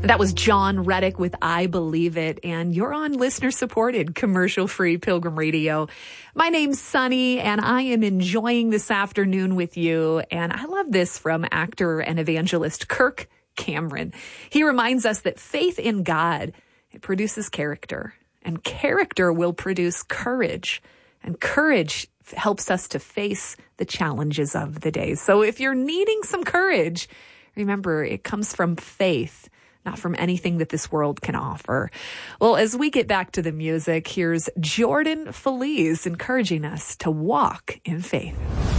That was John Reddick with I Believe It, and you're on listener-supported, commercial-free Pilgrim Radio. My name's Sunny, and I am enjoying this afternoon with you, and I love this from actor and evangelist Kirk Cameron. He reminds us that faith in God, it produces character, and character will produce courage, and courage helps us to face the challenges of the day. So if you're needing some courage, remember, it comes from faith, not from anything that this world can offer. Well, as we get back to the music, here's Jordan Feliz encouraging us to walk in faith.